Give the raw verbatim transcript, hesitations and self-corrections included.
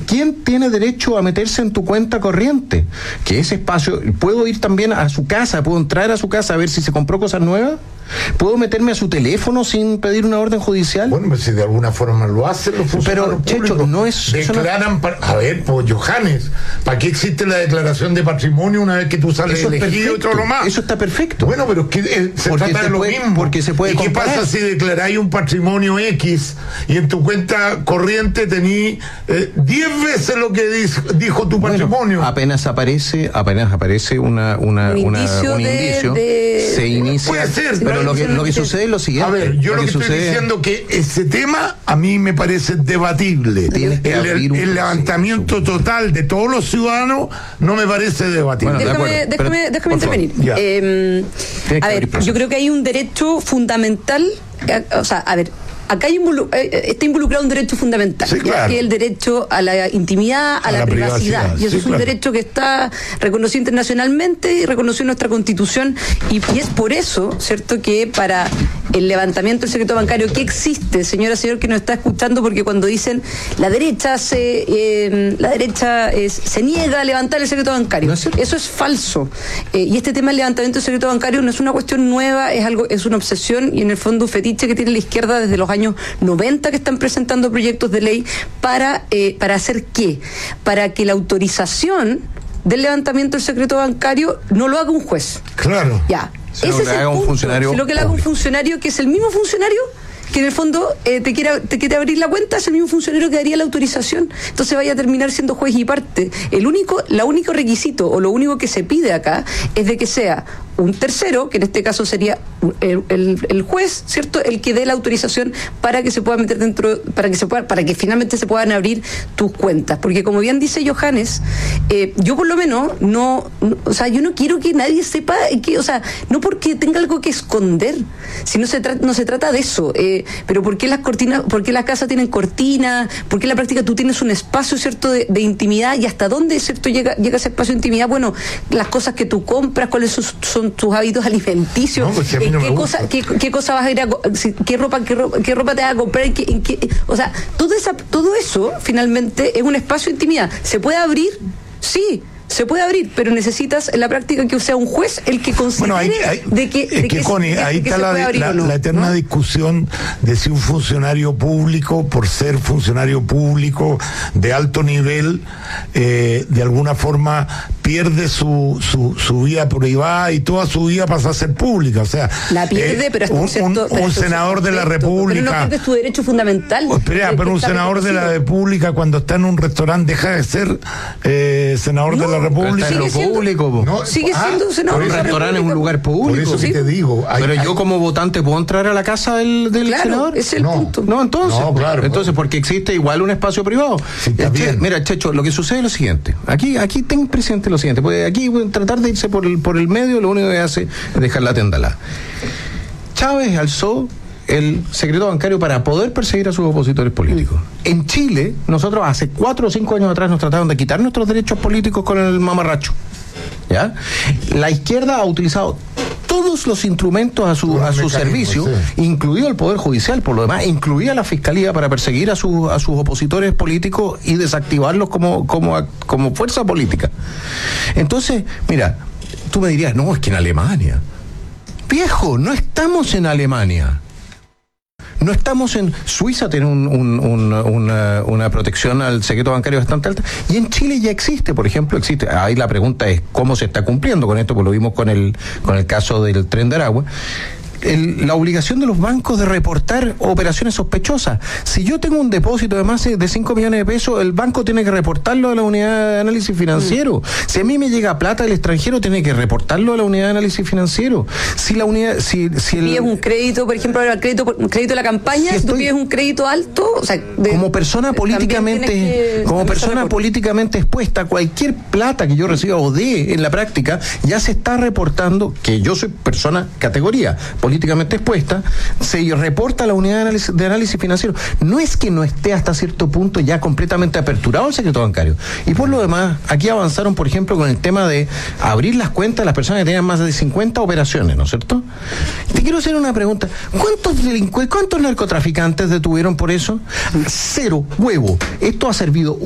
¿quién tiene derecho a meterse en tu cuenta corriente? Que ese espacio, ¿puedo ir también a su casa? ¿Puedo entrar a su casa a ver si se compró cosas nuevas? ¿Puedo meterme a su teléfono sin pedir una orden judicial? Bueno, pues si de alguna forma lo hacen los funcionarios Pero, públicos, Checho, no es... declaran, no... Para, a ver, pues Johannes, ¿para qué existe la declaración de patrimonio una vez que tú sales eso elegido y todo lo más? Eso está perfecto. Bueno, pero es que eh, se porque trata se de lo puede, mismo. Porque se puede ¿Y qué comparar? pasa si declaráis un patrimonio X y en tu cuenta corriente tení eh, diez veces lo que dijo, dijo tu patrimonio? Bueno, apenas aparece, apenas aparece una, una, un una, indicio, un de, indicio de... se inicia. Puede ser, pero lo que, lo que sucede es lo siguiente. A ver, yo lo, lo que, que estoy sucede... diciendo que ese tema a mí me parece debatible. Tienes que el, abrir un el levantamiento proceso. total de todos los ciudadanos no me parece debatible. Bueno, de Déjame, acuerdo, déjame, pero, déjame intervenir. Eh, a ver, yo creo que hay un derecho fundamental, o sea, a ver, acá hay involu- está involucrado un derecho fundamental, sí, claro. que es el derecho a la intimidad, a, a la, la privacidad, privacidad. Y eso sí, es un claro. derecho que está reconocido internacionalmente y reconocido en nuestra Constitución, y, y es por eso, ¿cierto?, que para el levantamiento del secreto bancario que existe, señora, señor que nos está escuchando, porque cuando dicen la derecha se eh, la derecha es, se niega a levantar el secreto bancario, ¿no es eso es falso, eh, y este tema del levantamiento del secreto bancario no es una cuestión nueva, es algo, es una obsesión y en el fondo un fetiche que tiene la izquierda desde los años noventa, que están presentando proyectos de ley para eh, para hacer qué, para que la autorización del levantamiento del secreto bancario no lo haga un juez. Claro. Ya. Se Ese lo es el haga un punto. funcionario Si lo que le haga un funcionario, que es el mismo funcionario que en el fondo eh, te quiere te quiere abrir la cuenta, es el mismo funcionario que daría la autorización. Entonces vaya a terminar siendo juez y parte. El único, la único requisito o lo único que se pide acá es de que sea un tercero, que en este caso sería el, el, el juez, ¿cierto?, el que dé la autorización para que se pueda meter dentro, para que se pueda, para que finalmente se puedan abrir tus cuentas. Porque como bien dice Johannes, eh, yo por lo menos no, no, o sea, yo no quiero que nadie sepa que, o sea, no porque tenga algo que esconder, si no se trata, no se trata de eso, eh, pero ¿por qué las cortinas, por qué las casas tienen cortinas? ¿Por qué en la práctica tú tienes un espacio, ¿cierto?, de, de intimidad? ¿Y hasta dónde, cierto, llega, llega ese espacio de intimidad? Bueno, las cosas que tú compras, cuáles son, son tus hábitos alimenticios, no, pues a mí no ¿qué, me cosa, qué, qué cosa vas a ir a qué ropa, qué ropa, qué ropa te vas a comprar, qué, qué, o sea, todo esa, todo eso finalmente es un espacio de intimidad. ¿Se puede abrir? Sí. Se puede abrir, pero necesitas en la práctica que sea un juez el que considere bueno, hay, hay, de que, de que, que, Connie, de ahí que está la, la, no, la eterna ¿no? discusión de si un funcionario público, por ser funcionario público de alto nivel, eh, de alguna forma pierde su, su, su vida privada y toda su vida pasa a ser pública. O sea, la pierde, eh, pero un, cierto, un, un senador de la República. Pero no pierdes tu derecho fundamental. Oh, espera, pero un senador de la República, cuando está en un restaurante, deja de ser eh, senador no, de la República. Está en lo público. No, sigue ah, siendo senador Un de la restaurante es un lugar público. Por eso sí. que te digo. Hay, pero hay, yo como votante puedo entrar a la casa del, del claro, senador. Es el no, punto. No, entonces. No, claro, entonces, porque existe igual un espacio privado. Sí, está El che, bien. mira, Checho, lo que sucede es lo siguiente. Aquí, aquí ten presente lo siguiente. Porque aquí tratar de irse por el, por el medio, lo único que hace es dejar la tendalada. Chávez alzó el secreto bancario para poder perseguir a sus opositores políticos. En Chile, nosotros hace cuatro o cinco años atrás nos trataron de quitar nuestros derechos políticos con el mamarracho. ¿Ya? La izquierda ha utilizado todos los instrumentos a su, a su servicio, sí. incluido el Poder Judicial, por lo demás, incluida la Fiscalía para perseguir a, su, a sus opositores políticos y desactivarlos como, como, como fuerza política. Entonces, mira, tú me dirías, no, es que en Alemania. Viejo, no estamos en Alemania. No estamos en Suiza, tiene un, un, un, una, una protección al secreto bancario bastante alta, y en Chile ya existe, por ejemplo, existe. Ahí la pregunta es cómo se está cumpliendo con esto, pues lo vimos con el, con el caso del Tren de Aragua. El, la obligación de los bancos de reportar operaciones sospechosas. Si yo tengo un depósito de más de cinco millones de pesos, el banco tiene que reportarlo a la unidad de análisis financiero. Mm. Si a mí me llega plata del extranjero, tiene que reportarlo a la unidad de análisis financiero. Si la unidad, si, si el, pides un crédito, por ejemplo, el crédito, un crédito de la campaña, si, si tú pides un crédito alto, o sea, de, como persona políticamente, como persona políticamente expuesta, cualquier plata que yo reciba o dé en la práctica, ya se está reportando que yo soy persona categoría políticamente expuesta, se reporta a la unidad de análisis, de análisis financiero. No es que no esté hasta cierto punto ya completamente aperturado el secreto bancario. Y por lo demás, aquí avanzaron, por ejemplo, con el tema de abrir las cuentas de las personas que tenían más de cincuenta operaciones, ¿no es cierto? Te quiero hacer una pregunta. ¿Cuántos delincuentes, cuántos narcotraficantes detuvieron por eso? Cero, huevo. Esto ha servido